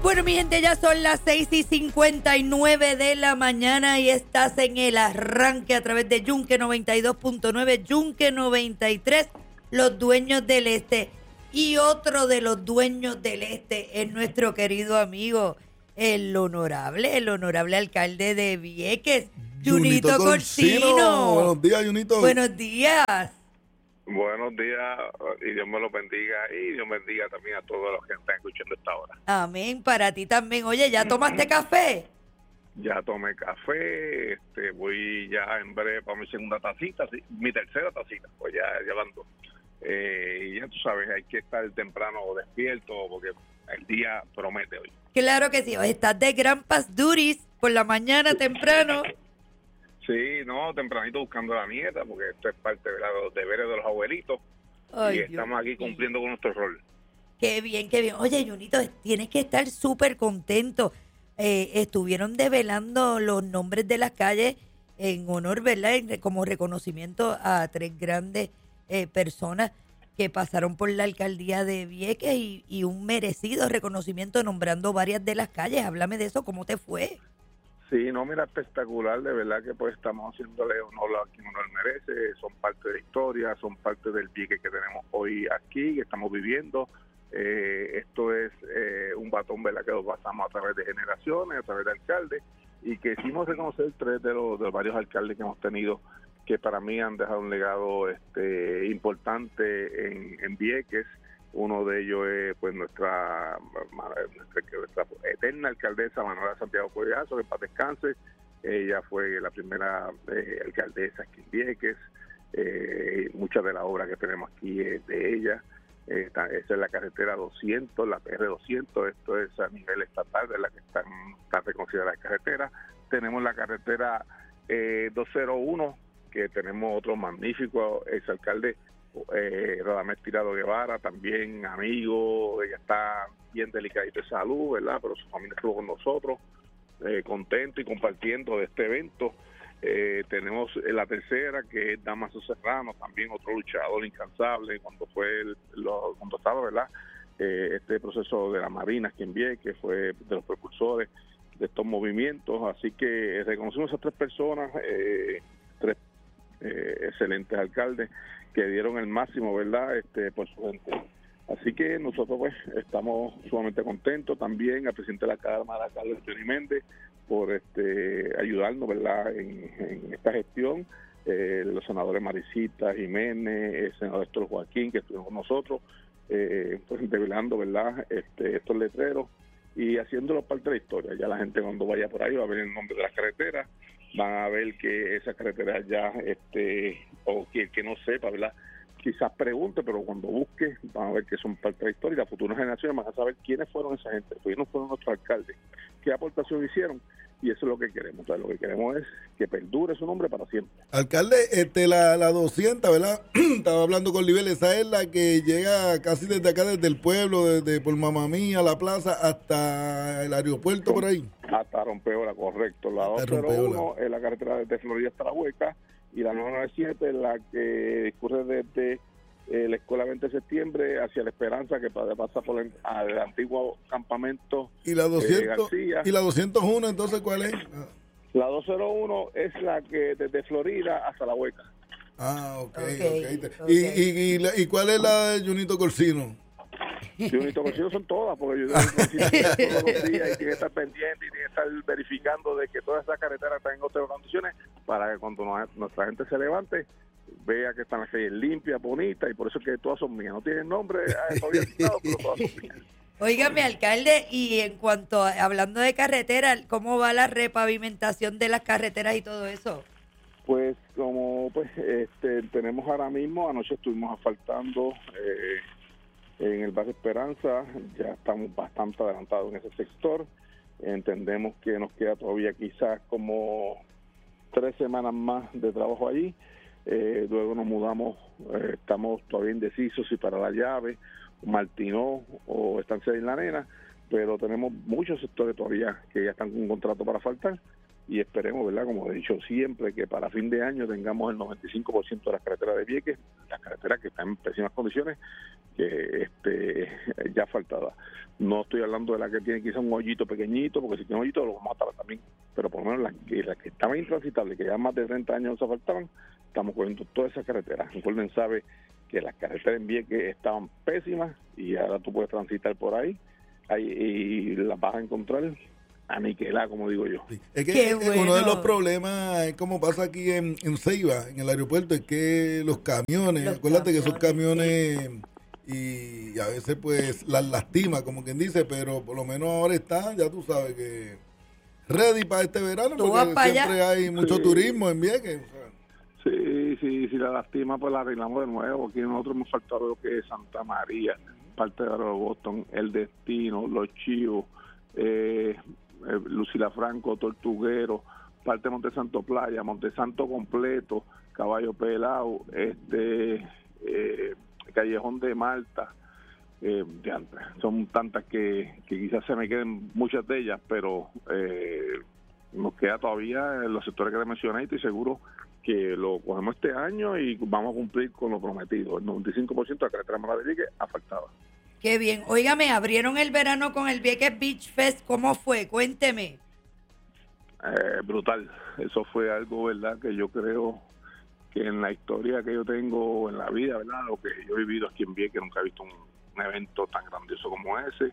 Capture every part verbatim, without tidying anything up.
Bueno, mi gente, ya son las seis y cincuenta y nueve de la mañana y estás en el arranque a través de Yunque noventa y dos punto nueve, Yunque noventa y tres, los dueños del este. Y otro de los dueños del este es nuestro querido amigo, el honorable, el honorable alcalde de Vieques, Junito, Junito Corsino. Buenos días, Junito. Buenos días. Buenos días y Dios me los bendiga y Dios bendiga también a todos los que están escuchando esta hora. Amén, para ti también. Oye, ¿ya tomaste café? Ya tomé café, este, voy ya en breve para mi segunda tacita, sí, mi tercera tacita, pues ya llevando. Eh, y ya tú sabes, hay que estar temprano despierto porque el día promete hoy. Claro que sí, estás de Grandpa's Duties por la mañana temprano. Sí, no, tempranito buscando a la nieta, porque esto es parte de los deberes de los abuelitos. Ay, y estamos Dios aquí cumpliendo Dios. con nuestro rol. Qué bien, qué bien. Oye, Junito, tienes que estar súper contento. Eh, estuvieron develando los nombres de las calles en honor, ¿verdad? Como reconocimiento a tres grandes eh, personas que pasaron por la alcaldía de Vieques y, y un merecido reconocimiento nombrando varias de las calles. Háblame de eso, ¿cómo te fue? Sí, no, mira, espectacular, de verdad que pues estamos haciéndole honor a quien uno le merece, son parte de la historia, son parte del Vieques que tenemos hoy aquí, que estamos viviendo. Eh, esto es eh, un batón, ¿verdad?, que lo pasamos a través de generaciones, a través de alcaldes, y que hicimos reconocer tres de los, de los varios alcaldes que hemos tenido, que para mí han dejado un legado este, importante en, en Vieques. Uno de ellos es pues nuestra, nuestra, nuestra eterna alcaldesa Manuela Santiago Collazo, que para descanse. Ella fue la primera eh, alcaldesa aquí en Vieques. Eh, mucha de la obra que tenemos aquí es de ella. Eh, esa es la carretera doscientos, la P R doscientos, esto es a nivel estatal, de la que están, están reconsideradas carreteras. Tenemos la carretera eh, doscientos uno, que tenemos otro magnífico exalcalde, Eh, Radamés Tirado Guevara, también amigo, ella está bien delicadita de salud, ¿verdad? Pero su familia estuvo con nosotros, eh, contento y compartiendo de este evento. Eh, tenemos la tercera, que es Damaso Serrano, también otro luchador incansable, cuando fue el, lo, cuando estaba, ¿verdad? Eh, este proceso de la Marina aquí en Vieques, que fue de los propulsores de estos movimientos. Así que reconocemos a esas tres personas, eh, tres eh, excelentes alcaldes que dieron el máximo, ¿verdad?, este, por su gente. Así que nosotros pues estamos sumamente contentos. También al presidente de la Cámara, Carlos Johnny Méndez, por este ayudarnos, ¿verdad?, en, en esta gestión. Eh, los senadores Maricita Jiménez, el senador Héctor Joaquín, que estuvieron con nosotros, eh, pues develando, ¿verdad?, este, estos letreros y haciéndolo parte de la historia. Ya la gente cuando vaya por ahí va a ver el nombre de las carreteras, van a ver que esa carretera ya, este, o que, que no sepa, ¿verdad?, quizás pregunte, pero cuando busque van a ver que son parte de la historia y las futuras generaciones van a saber quiénes fueron esa gente, quiénes fueron nuestros alcaldes, qué aportación hicieron, y eso es lo que queremos. Entonces, lo que queremos es que perdure su nombre para siempre. Alcalde, este, la, la doscientos, ¿verdad? Estaba hablando con Libel, esa es la que llega casi desde acá, desde el pueblo, desde por Mamá Mía, la plaza, hasta el aeropuerto, por ahí. Hasta Rompeola, correcto. La doscientos uno es la carretera desde Florida hasta La Hueca, y la novecientos noventa y siete es la que discurre desde eh, la Escuela veinte de septiembre hacia La Esperanza, que pasa por el, el antiguo campamento. ¿Y la doscientos, eh, García. ¿Y la doscientos uno entonces cuál es? La doscientos uno es la que desde Florida hasta La Hueca. Ah, ok, okay, okay. okay. ¿Y, y, y, la, ¿Y cuál es la de Junito Corsino? Junito Corsino son todas, porque yo todos los días y tiene que estar pendiente y tiene que estar verificando de que todas esas carreteras están en otras condiciones, para que cuando nuestra gente se levante vea que están las calles limpias, bonitas, y por eso es que todas son mías. No tienen nombre todavía citado, pero todas son mías. Óigame, alcalde, y en cuanto a, hablando de carretera, ¿cómo va la repavimentación de las carreteras y todo eso? Pues como pues este tenemos ahora mismo, anoche estuvimos asfaltando eh, en el barrio Esperanza, ya estamos bastante adelantados en ese sector. Entendemos que nos queda todavía quizás como tres semanas más de trabajo allí. Eh, luego nos mudamos, eh, estamos todavía indecisos si para La Llave, Martinó o Estancia de la Nena, pero tenemos muchos sectores todavía que ya están con un contrato para asfaltar. y esperemos, ¿verdad? Como he dicho siempre, que para fin de año tengamos el noventa y cinco por ciento de las carreteras de Vieques, las carreteras que están en pésimas condiciones, que este ya faltaba. No estoy hablando de las que tienen quizá un hoyito pequeñito, porque si tiene un hoyito lo vamos a tapar también, pero por lo menos las que, las que estaban intransitables, que ya más de treinta años nos faltaban, estamos cogiendo todas esas carreteras. Recuerden, sabe que las carreteras en Vieques estaban pésimas y ahora tú puedes transitar por ahí, ahí y las vas a encontrar aniquilada, como digo yo. Sí. Es que Qué eh, bueno. uno de los problemas, como pasa aquí en, en Ceiba, en el aeropuerto, es que los camiones, Los acuérdate que esos camiones, camiones y a veces pues las lastima, como quien dice, pero por lo menos ahora están, ya tú sabes que ready para este verano, Tú vas porque para siempre allá. hay mucho Sí. turismo en Vieques. O sea. Sí, sí, si la lastima, pues la arreglamos de nuevo. Aquí nosotros hemos faltado lo que es Santa María, parte de Boston, El Destino, Los Chivos, eh, eh, Lucila Franco, Tortuguero, parte de Montesanto Playa, Montesanto completo, Caballo Pelao, este eh, Callejón de Malta. Eh, diantre, son tantas que, que quizás se me queden muchas de ellas, pero eh, nos queda todavía en los sectores que te mencioné y estoy seguro que lo cogemos este año y vamos a cumplir con lo prometido. El noventa y cinco por ciento de la carretera Mala de Vieques afectada. Qué bien. Óigame, abrieron el verano con el Vieques Beach Fest. ¿Cómo fue? Cuénteme. Eh, brutal. Eso fue algo, ¿verdad?, que yo creo que en la historia que yo tengo en la vida, ¿verdad?, lo que yo he vivido aquí en Vieques, nunca he visto un, un evento tan grandioso como ese.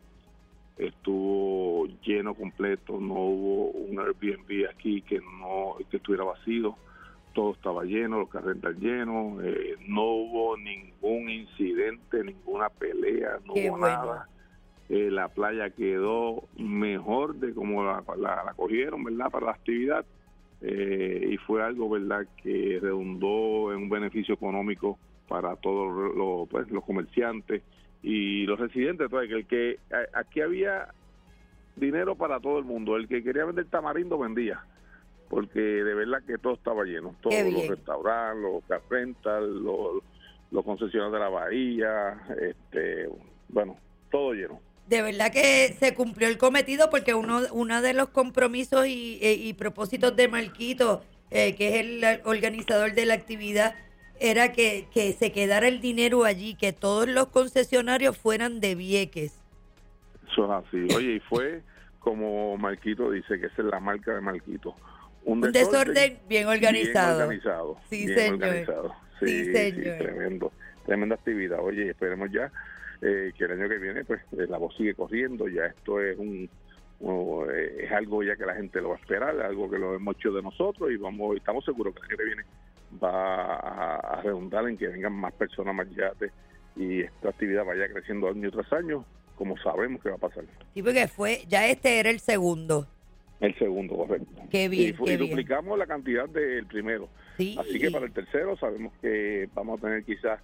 Estuvo lleno completo, no hubo un Airbnb aquí que no que estuviera vacío, todo estaba lleno, los carros están llenos, eh, no hubo ningún incidente, ninguna pelea, no Qué hubo bueno. nada. Eh, la playa quedó mejor de como la, la, la cogieron, ¿verdad?, para la actividad, eh, y fue algo, ¿verdad?, que redundó en un beneficio económico para todos los, pues, los comerciantes y los residentes. Entonces, que el que aquí había dinero para todo el mundo, el que quería vender tamarindo vendía, porque de verdad que todo estaba lleno, todos Qué los bien. restaurantes, los car rental, los, los concesionarios de la bahía, este, bueno, todo lleno. De verdad que se cumplió el cometido porque uno, uno de los compromisos y, y, y propósitos de Marquito, eh, que es el organizador de la actividad, era que, que se quedara el dinero allí, que todos los concesionarios fueran de Vieques. Eso es así. Oye, y fue como Marquito dice, que esa es la marca de Marquito. Un Un desorden, desorden bien organizado. Bien organizado. Sí, bien señor. organizado. Sí, Sí, sí, señor. tremendo. Tremenda actividad. Oye, esperemos ya eh, que el año que viene pues eh, la voz sigue corriendo. Ya esto es un uh, eh, es algo ya que la gente lo va a esperar, algo que lo hemos hecho de nosotros y vamos estamos seguros que el año que viene va a, a redundar en que vengan más personas, más yates y esta actividad vaya creciendo año tras año, como sabemos que va a pasar. Sí, porque fue, ya este era el segundo. El segundo, correcto. Qué bien, y, fu- qué y bien. duplicamos la cantidad del primero. Sí. Así que para el tercero sabemos que vamos a tener quizás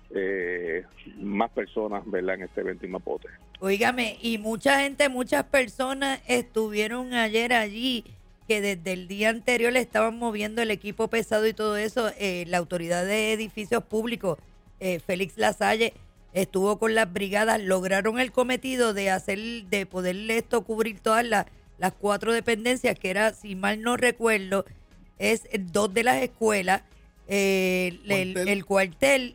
eh, más personas, ¿verdad?, en este evento y más potes. Óigame, y mucha gente, muchas personas estuvieron ayer allí, que desde el día anterior le estaban moviendo el equipo pesado y todo eso. Eh, la autoridad de edificios públicos, eh, Félix Lasalle, estuvo con las brigadas, lograron el cometido de hacer, de poder esto cubrir todas las, las cuatro dependencias, que era, si mal no recuerdo, es dos de las escuelas, eh, el, el, Cuartel. el cuartel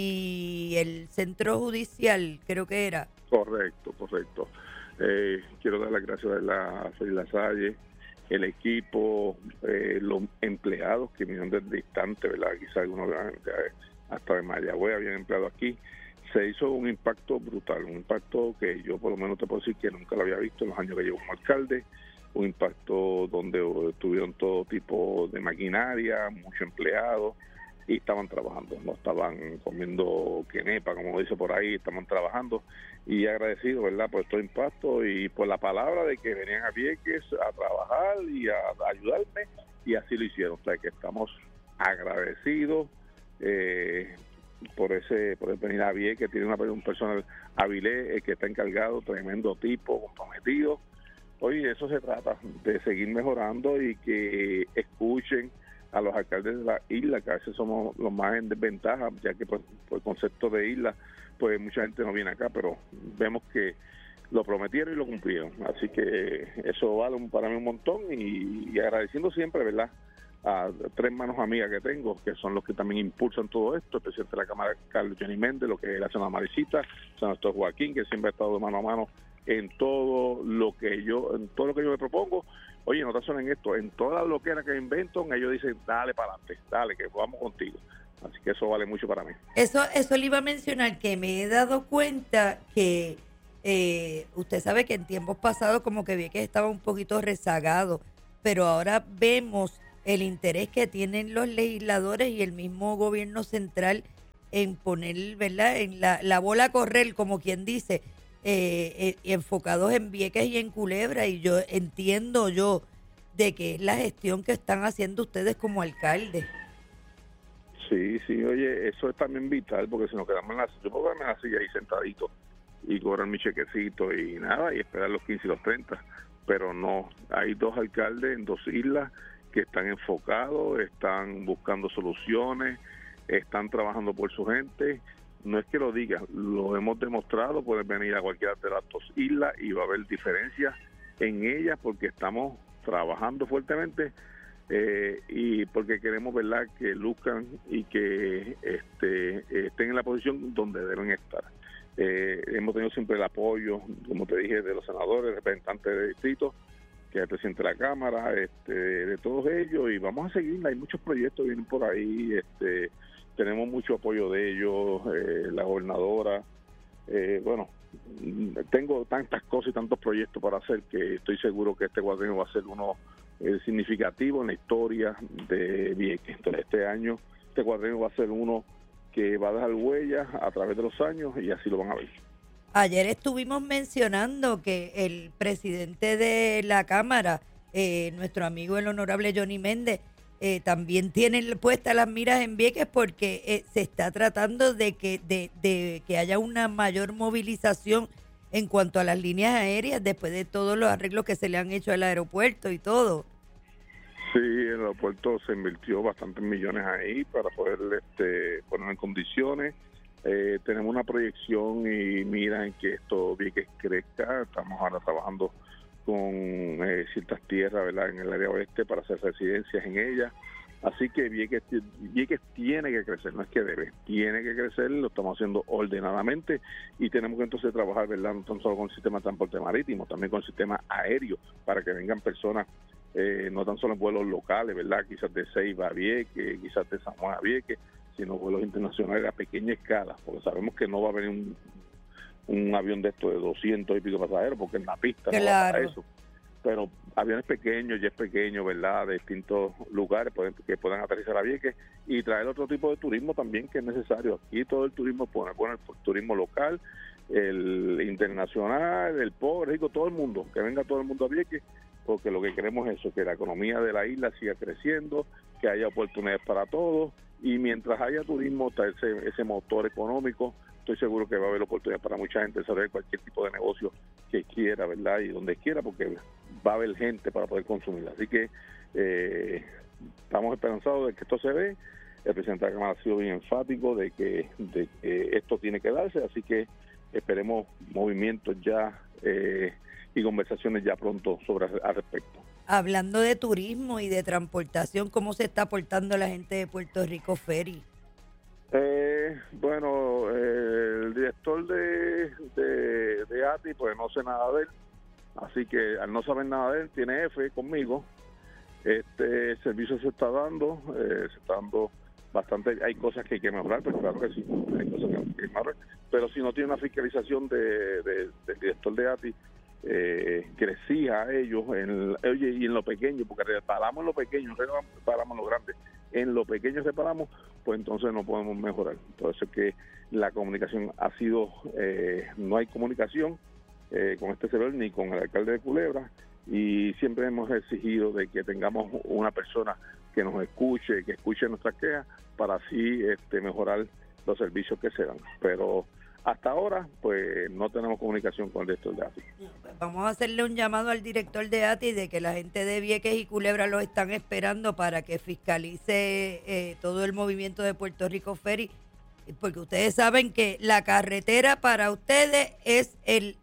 y el centro judicial, creo que era. Correcto, correcto. Eh, quiero dar las gracias a la Félix Lasalle, el equipo, eh, los empleados que vinieron desde distante, ¿verdad? Quizás algunos eh, hasta de Mayagüez habían empleado aquí. Se hizo un impacto brutal, un impacto que yo por lo menos te puedo decir que nunca lo había visto en los años que llevo como alcalde, un impacto donde tuvieron todo tipo de maquinaria, muchos empleados y estaban trabajando, no estaban comiendo quenepa, como dice por ahí, estaban trabajando y agradecido, ¿verdad?, por estos impactos y por la palabra de que venían a Vieques a trabajar y a, a ayudarme y así lo hicieron, o sea que estamos agradecidos eh, por ese por el venir a Vieques, que tiene una un personal Avilés, eh, que está encargado, tremendo tipo, comprometido. Oye, de eso se trata, de seguir mejorando y que escuchen a los alcaldes de la isla, que a veces somos los más en desventaja, ya que pues, por el concepto de isla, pues mucha gente no viene acá, pero vemos que lo prometieron y lo cumplieron. Así que eso vale para mí un montón y, y agradeciendo siempre, ¿verdad?, a tres manos amigas que tengo, que son los que también impulsan todo esto, el presidente de la Cámara, Carlos Johnny Méndez, lo que es la senadora Maricita, el senador Joaquín, que siempre ha estado de mano a mano en todo lo que yo, en todo lo que yo me propongo. Oye, no tan solo en esto, en toda la loquera que inventan, ellos dicen, dale para adelante, dale, que vamos contigo. Así que eso vale mucho para mí. Eso, eso le iba a mencionar, que me he dado cuenta que eh, usted sabe que en tiempos pasados como que vi que estaba un poquito rezagado, pero ahora vemos el interés que tienen los legisladores y el mismo gobierno central en poner, ¿verdad?, en la, la bola a correr, como quien dice, eh, eh, enfocados en Vieques y en Culebra, y yo entiendo yo de que es la gestión que están haciendo ustedes como alcaldes. Sí, sí, oye, eso es también vital, porque si nos quedamos en la yo puedo quedarme en la silla ahí sentadito y cobrar mi chequecito y nada, y esperar los quince y los treinta, pero no, hay dos alcaldes en dos islas que están enfocados, están buscando soluciones, están trabajando por su gente. No es que lo diga, lo hemos demostrado, pueden venir a cualquiera de las dos islas y va a haber diferencias en ellas porque estamos trabajando fuertemente eh, y porque queremos, ¿verdad?, que luzcan y que este, estén en la posición donde deben estar. Eh, hemos tenido siempre el apoyo, como te dije, de los senadores, representantes de distrito, que es el presidente de la Cámara, este, de todos ellos, y vamos a seguir. Hay muchos proyectos que vienen por ahí, este, tenemos mucho apoyo de ellos, eh, la gobernadora, eh, bueno, tengo tantas cosas y tantos proyectos para hacer que estoy seguro que este cuatrienio va a ser uno eh, significativo en la historia de Vieques. Entonces este año, este cuatrienio va a ser uno que va a dejar huellas a través de los años y así lo van a ver. Ayer estuvimos mencionando que el presidente de la Cámara, eh, nuestro amigo el honorable Johnny Méndez, eh, también tiene puestas las miras en Vieques porque eh, se está tratando de que, de, de que haya una mayor movilización en cuanto a las líneas aéreas después de todos los arreglos que se le han hecho al aeropuerto y todo. Sí, el aeropuerto se invirtió bastantes millones ahí para poder este, ponerlo en condiciones. Eh, tenemos una proyección y mira en que esto Vieques crezca. Estamos ahora trabajando con eh, ciertas tierras, ¿verdad?, en el área oeste para hacer residencias en ellas. Así que Vieques, Vieques tiene que crecer, no es que debe, tiene que crecer, lo estamos haciendo ordenadamente y tenemos que entonces trabajar, ¿verdad?, no solo con el sistema de transporte marítimo, también con el sistema aéreo para que vengan personas, eh, no tan solo en vuelos locales, ¿verdad?, quizás de Ceiba a Vieques, quizás de San Juan a Vieques, sino vuelos internacionales a pequeña escala, porque sabemos que no va a venir un, un avión de estos de doscientos y pico pasajeros, porque en la pista claro. no va para eso. Pero aviones pequeños, jets pequeños, ¿verdad?, de distintos lugares pueden, que puedan aterrizar a Vieques y traer otro tipo de turismo también que es necesario. Aquí todo el turismo pone, bueno, el turismo local, el internacional, el pobre, rico, todo el mundo, que venga todo el mundo a Vieques, porque lo que queremos es eso, que la economía de la isla siga creciendo, que haya oportunidades para todos, y mientras haya turismo, está ese, ese motor económico, estoy seguro que va a haber oportunidad para mucha gente de desarrollar cualquier tipo de negocio que quiera, ¿verdad?, y donde quiera, porque va a haber gente para poder consumir. Así que eh, estamos esperanzados de que esto se ve. El presidente de la Cámara ha sido bien enfático de que, de que esto tiene que darse, así que esperemos movimientos ya eh, y conversaciones ya pronto sobre al respecto. Hablando de turismo y de transportación, ¿cómo se está aportando la gente de Puerto Rico Ferry? Eh, bueno, eh, el director de, de, de A T I, pues no sé nada de él, así que al no saber nada de él, tiene F conmigo. Este servicio se está dando, eh, se está dando bastante, hay cosas que hay que mejorar, pues claro que sí, hay cosas que hay que mejorar, pero si no tiene una fiscalización de, de, del director de A T I, eh, que les exija a ellos, en, oye, y en lo pequeño, porque reparamos en lo pequeño, no reparamos en lo grande, en lo pequeño reparamos, pues entonces no podemos mejorar. Entonces que la comunicación ha sido, eh, no hay comunicación eh, con este servidor ni con el alcalde de Culebra, y siempre hemos exigido de que tengamos una persona que nos escuche, que escuche nuestras quejas, para así este, mejorar los servicios que se dan. Pero hasta ahora, pues no tenemos comunicación con el director de A T I. Vamos a hacerle un llamado al director de A T I de que la gente de Vieques y Culebra los están esperando para que fiscalice eh, todo el movimiento de Puerto Rico Ferry, porque ustedes saben que la carretera para ustedes es el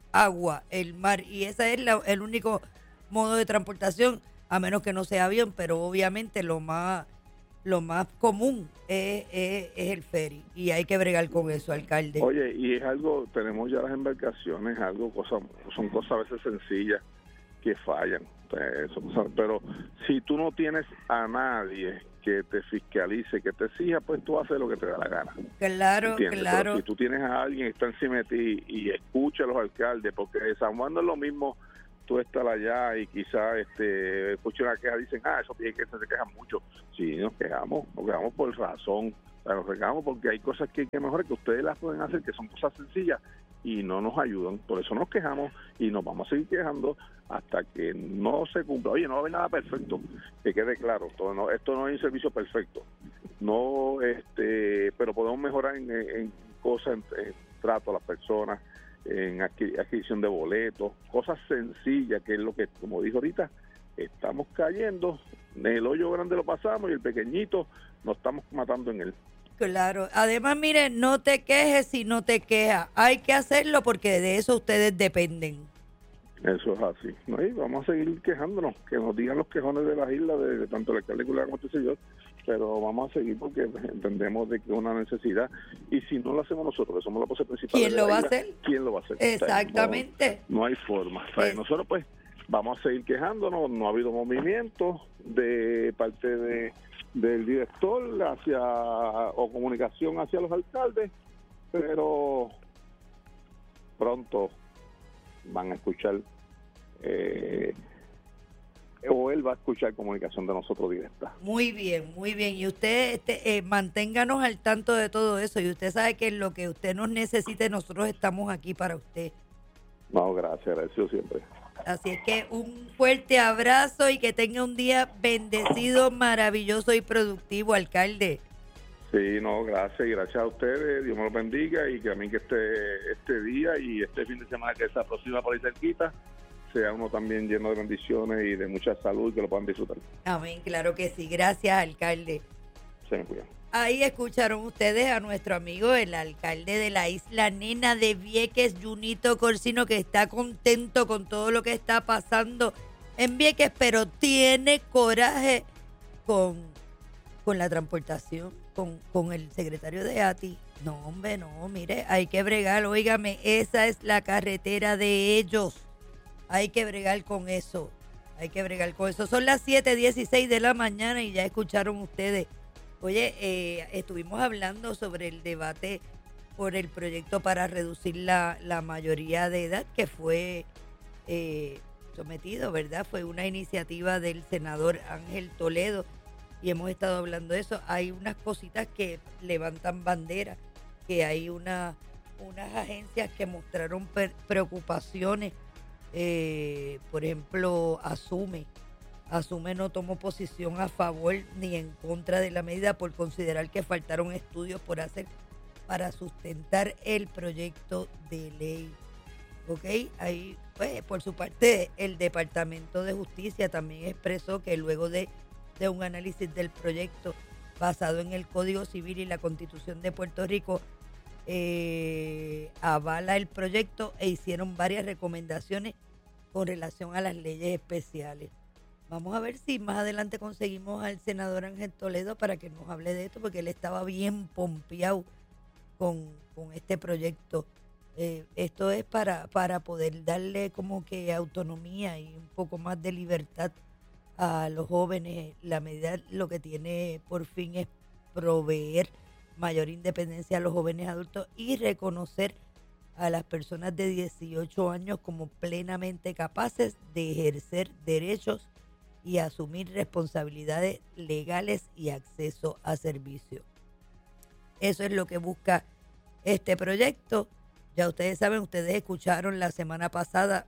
agua, el mar, y ese es la, el único modo de transportación, a menos que no sea avión, pero obviamente lo más lo más común es, es, es el ferry, y hay que bregar con eso, alcalde. Oye, y es algo, tenemos ya las embarcaciones, algo, cosa, son cosas a veces sencillas que fallan, eso, pero si tú no tienes a nadie que te fiscalice, que te exija, pues tú haces lo que te da la gana. Claro, ¿Entiendes? claro. Pero si tú tienes a alguien que está encima de ti y escucha a los alcaldes, porque San Juan no es lo mismo tú estar allá y quizás este, escucha una queja, dicen, ah, eso tiene que se quejan mucho. Sí, nos quejamos, nos quejamos por razón, o sea, nos quejamos porque hay cosas que hay que mejorar, que ustedes las pueden hacer, que son cosas sencillas y no nos ayudan. Por eso nos quejamos y nos vamos a seguir quejando hasta que no se cumpla. Oye, no va a haber nada perfecto, que quede claro, todo no, esto no es un servicio perfecto, no, este, pero podemos mejorar en, en cosas, en, en trato a las personas, en adquisición de boletos, cosas sencillas, que es lo que, como dijo ahorita, estamos cayendo, el hoyo grande lo pasamos y el pequeñito nos estamos matando en él. Claro, además, mire, no te quejes si no te quejas, hay que hacerlo porque de eso ustedes dependen. Eso es así, ¿no? Y vamos a seguir quejándonos, que nos digan los quejones de las islas, de, de tanto el alcalde como este señor, pero vamos a seguir porque entendemos de que es una necesidad, y si no lo hacemos nosotros, que somos la voz principal, ¿Quién lo va a hacer? ¿Quién lo va a hacer? Exactamente. O sea, no, no hay forma. O sea, Es... nosotros pues vamos a seguir quejándonos, no ha habido movimiento de parte de del director hacia o comunicación hacia los alcaldes, pero pronto van a escuchar eh, o él va a escuchar comunicación de nosotros directa. Muy bien, muy bien. Y usted este, eh, manténganos al tanto de todo eso. Y usted sabe que en lo que usted nos necesite, nosotros estamos aquí para usted. No, gracias, agradecido siempre. Así es que un fuerte abrazo y que tenga un día bendecido, maravilloso y productivo, alcalde. Sí, no, gracias y gracias a ustedes, Dios me los bendiga y que a mí que este, este día y este fin de semana que se aproxima por ahí cerquita, sea uno también lleno de bendiciones y de mucha salud y que lo puedan disfrutar. Amén, claro que sí. Gracias, alcalde. Se me cuidan. Ahí escucharon ustedes a nuestro amigo, el alcalde de la Isla Nena de Vieques, Junito Corsino, que está contento con todo lo que está pasando en Vieques, pero tiene coraje con, con la transportación, con, con el secretario de A T I. No, hombre, no, mire, hay que bregar, óigame, esa es la carretera de ellos. Hay que bregar con eso, hay que bregar con eso. Son las siete dieciséis de la mañana y ya escucharon ustedes. Oye, eh, estuvimos hablando sobre el debate por el proyecto para reducir la, la mayoría de edad que fue eh, sometido, ¿verdad? Fue una iniciativa del senador Ángel Toledo y hemos estado hablando de eso. Hay unas cositas que levantan bandera, que hay una, unas agencias que mostraron per, preocupaciones, eh, por ejemplo, Asume. Asume no tomó posición a favor ni en contra de la medida por considerar que faltaron estudios por hacer para sustentar el proyecto de ley. ¿Ok? Ahí, pues, por su parte, el Departamento de Justicia también expresó que luego de, de un análisis del proyecto basado en el Código Civil y la Constitución de Puerto Rico, eh, avala el proyecto e hicieron varias recomendaciones con relación a las leyes especiales. Vamos a ver si más adelante conseguimos al senador Ángel Toledo para que nos hable de esto, porque él estaba bien pompeado con, con este proyecto. Eh, esto es para, para poder darle como que autonomía y un poco más de libertad a los jóvenes. La medida lo que tiene por fin es proveer mayor independencia a los jóvenes adultos y reconocer a las personas de dieciocho años como plenamente capaces de ejercer derechos y asumir responsabilidades legales y acceso a servicios. Eso es lo que busca este proyecto. Ya ustedes saben, ustedes escucharon la semana pasada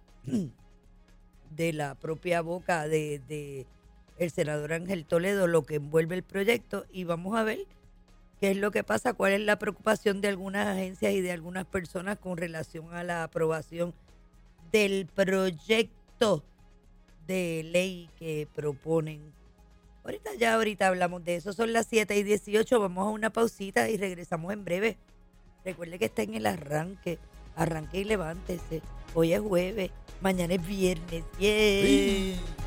de la propia boca de, de el senador Ángel Toledo lo que envuelve el proyecto, y vamos a ver qué es lo que pasa, cuál es la preocupación de algunas agencias y de algunas personas con relación a la aprobación del proyecto de ley que proponen. Ahorita ya, ahorita hablamos de eso. Son las siete y dieciocho, vamos a una pausita y regresamos en breve. Recuerde que está en el arranque, arranque y levántese. Hoy es jueves, mañana es viernes. Yeah. Sí.